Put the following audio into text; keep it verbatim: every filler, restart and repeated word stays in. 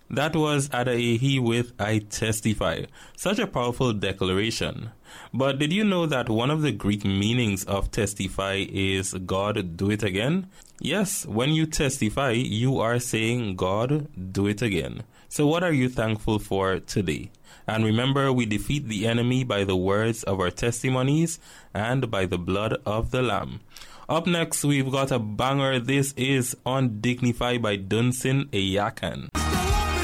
That was Adaehi with I Testify. Such a powerful declaration. But did you know that one of the Greek meanings of testify is God, do it again? Yes, when you testify, you are saying, God, do it again. So what are you thankful for today? And remember, we defeat the enemy by the words of our testimonies and by the blood of the Lamb. Up next, we've got a banger. This is Undignified by Dunsin Eyakan.